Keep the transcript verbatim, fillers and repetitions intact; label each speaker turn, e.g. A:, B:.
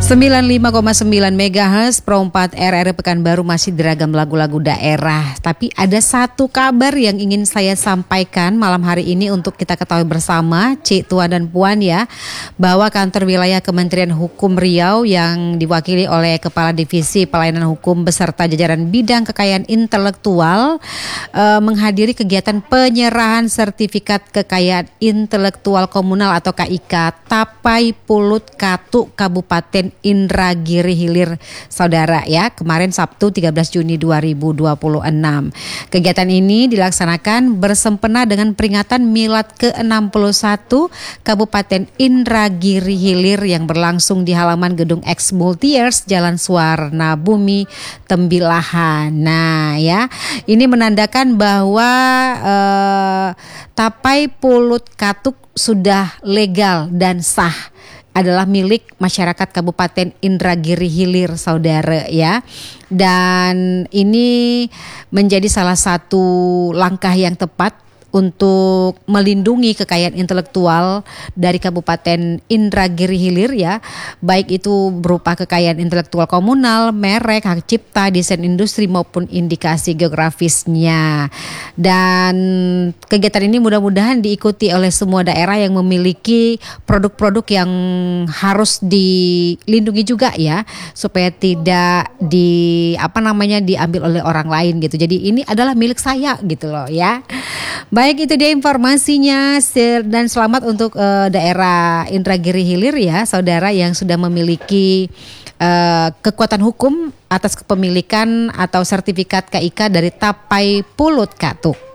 A: sembilan puluh lima koma sembilan megahertz Pro empat R R Pekanbaru masih diragam lagu-lagu daerah. Tapi ada satu kabar yang ingin saya sampaikan malam hari ini untuk kita ketahui bersama, Cik, Tuan dan Puan ya, bahwa kantor wilayah Kementerian Hukum Riau yang diwakili oleh Kepala Divisi Pelayanan Hukum beserta jajaran bidang kekayaan intelektual eh, menghadiri kegiatan penyerahan sertifikat kekayaan intelektual komunal atau K I K Tapai Pulut Katu Kabupaten Indragiri Hilir, saudara ya, kemarin Sabtu tiga belas Juni dua ribu dua puluh enam. Kegiatan ini dilaksanakan bersempena dengan peringatan Milad ke enam puluh satu Kabupaten Indragiri Hilir yang berlangsung di halaman gedung X Multiers Jalan Suwarna Bumi Tembilahan. Nah ya, ini menandakan bahwa eh, Tapai Pulut Katuk sudah legal dan sah, adalah milik masyarakat Kabupaten Indragiri Hilir, saudara ya. Dan ini menjadi salah satu langkah yang tepat untuk melindungi kekayaan intelektual dari Kabupaten Indragiri Hilir ya, baik itu berupa kekayaan intelektual komunal, merek, hak cipta, desain industri maupun indikasi geografisnya. Dan kegiatan ini mudah-mudahan diikuti oleh semua daerah yang memiliki produk-produk yang harus dilindungi juga ya, supaya tidak di apa namanya diambil oleh orang lain gitu. Jadi ini adalah milik saya gitu loh ya. Baik, itu dia informasinya dan selamat untuk uh, daerah Indragiri Hilir ya, saudara yang sudah memiliki uh, kekuatan hukum atas kepemilikan atau sertifikat K I K dari Tapai Pulut Katuk.